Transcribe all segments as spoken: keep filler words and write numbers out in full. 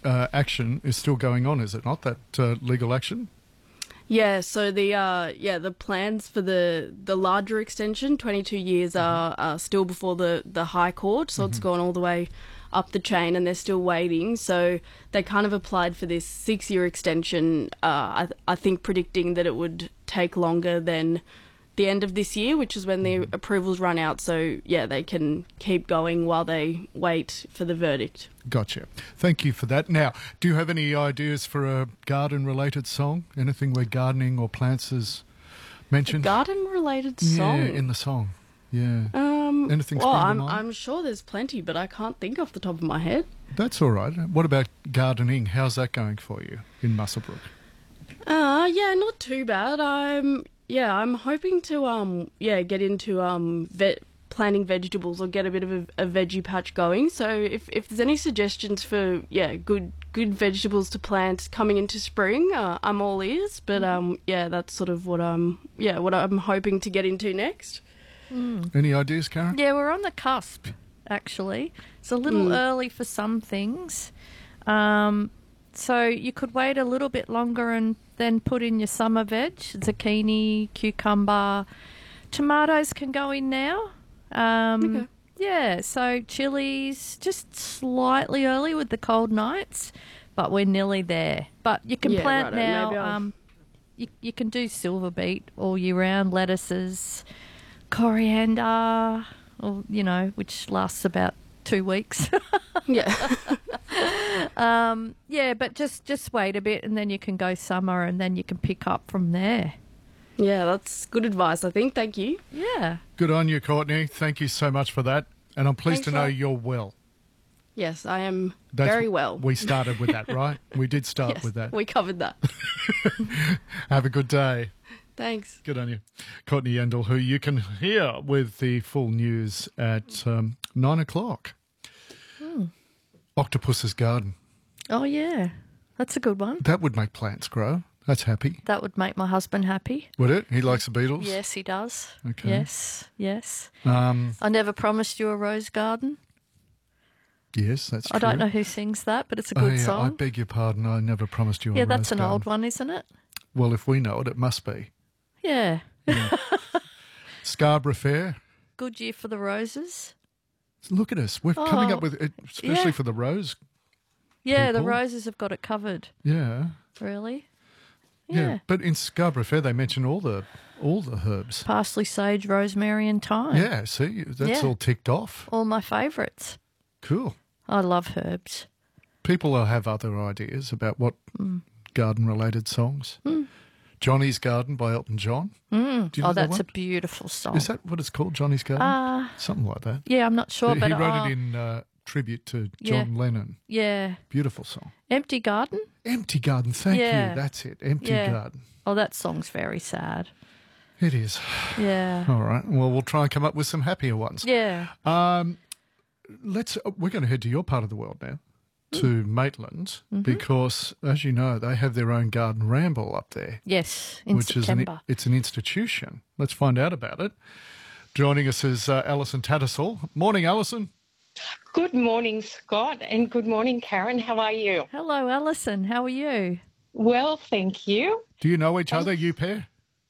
uh, action is still going on, is it not? That uh, legal action? Yeah, so the uh, yeah the plans for the, the larger extension, twenty-two years, are, are still before the, the High Court, so mm-hmm. it's gone all the way up the chain and they're still waiting. So they kind of applied for this six-year extension, uh, I, th- I think predicting that it would take longer than the end of this year, which is when the mm-hmm. approvals run out. So, yeah, they can keep going while they wait for the verdict. Gotcha. Thank you for that. Now, do you have any ideas for a garden-related song? Anything where gardening or plants is mentioned? A garden-related song? Yeah, in the song. Yeah. Um, Anything well, spring to I'm, mind? I'm sure there's plenty, but I can't think off the top of my head. That's all right. What about gardening? How's that going for you in Muswellbrook? Uh, yeah, not too bad. I'm... Yeah, I'm hoping to um yeah get into um vet planting vegetables or get a bit of a, a veggie patch going. So if, if there's any suggestions for yeah good good vegetables to plant coming into spring, uh, I'm all ears. But um yeah, that's sort of what I'm yeah what I'm hoping to get into next. Mm. Any ideas, Karen? Yeah, we're on the cusp. Actually, it's a little mm. early for some things. Um, so you could wait a little bit longer and then put in your summer veg, zucchini, cucumber. Tomatoes can go in now. Um, okay. Yeah, so chilies, just slightly early with the cold nights, but we're nearly there. But you can yeah, plant righto. now. Um, you, you can do silver beet all year round, lettuces, coriander, or, you know, which lasts about two weeks. yeah. um, yeah, but just, just wait a bit and then you can go summer and then you can pick up from there. Yeah, that's good advice, I think. Thank you. Yeah. Good on you, Courtney. Thank you so much for that. And I'm pleased Thanks, to know love. you're well. Yes, I am That's very well. We started with that, right? We did start yes, with that. We covered that. Have a good day. Thanks. Good on you. Courtney Yendall, who you can hear with the full news at um, nine o'clock. Hmm. Octopus's Garden. Oh, yeah. That's a good one. That would make plants grow. That's happy. That would make my husband happy. Would it? He likes the Beatles? Yes, he does. Okay. Yes, yes. Um, I never promised you a rose garden. Yes, that's I true. don't know who sings that, but it's a Oh, good yeah, song. I beg your pardon. I never promised you a yeah, rose that's an garden. old one, isn't it? Well, if we know it, it must be. Yeah. Yeah. Scarborough Fair. Good year for the roses. Look at us. We're coming Oh, up with it, especially yeah. for the rose. Yeah, the People. roses have got it covered. Yeah. Really? Yeah. Yeah. But in Scarborough Fair, they mention all the all the herbs. Parsley, sage, rosemary and thyme. Yeah, see, that's Yeah. all ticked off. All my favourites. Cool. I love herbs. People will have other ideas about what Mm. garden-related songs. Mm. Johnny's Garden by Elton John. Mm. Do you know Oh, that that's one? a beautiful song. Is that what it's called, Johnny's Garden? Uh, Something like that. yeah, I'm not sure, he but he wrote uh, it in uh, tribute to John yeah. Lennon. Yeah. Beautiful song. Empty Garden? Empty Garden, thank Yeah. you. That's it. Empty Yeah. Garden. Oh, that song's very sad. It is. Yeah. All right. Well, we'll try and come up with some happier ones. Yeah. Um, let's. uh, We're going to head to your part of the world now, to Maitland, Mm-hmm. because, as you know, they have their own garden ramble up there, Yes, in which is September. an, it's an institution. Let's find out about it. Joining us is uh, Alison Tattersall. Morning, Alison. Good morning, Scott, and good morning, Karen. How are you? Hello, Alison. How are you? Well, thank you. Do you know each other, you pair?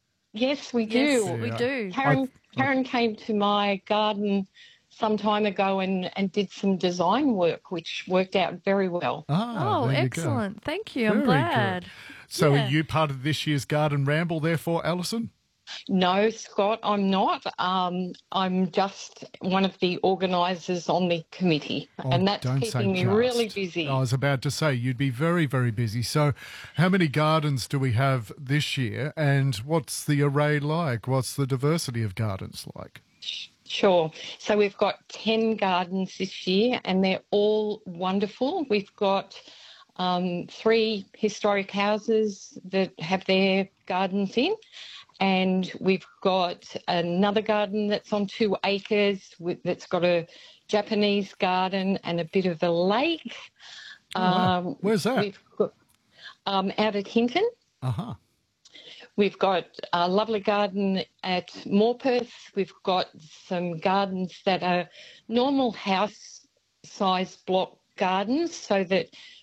Yes, we do. Yes, we Yeah. do. Karen, I- Karen came to my garden some time ago and, and did some design work, which worked out very well. Ah, Oh, there you go. excellent. Thank you. I'm Very glad. good. So Yeah. are you part of this year's garden ramble, therefore, Alison? No, Scott, I'm not. Um, I'm just one of the organisers on the committee, Oh, and that's don't say keeping me just. really busy. I was about to say, you'd be very, very busy. So how many gardens do we have this year, and what's the array like? What's the diversity of gardens like? Sure. So we've got ten gardens this year, and they're all wonderful. We've got um, three historic houses that have their gardens in, and we've got another garden that's on two acres with, that's got a Japanese garden and a bit of a lake. Oh, wow. Um, Where's that? We've got um, out at Hinton. Uh-huh. We've got a lovely garden at Morpeth. We've got some gardens that are normal house-size block gardens, so that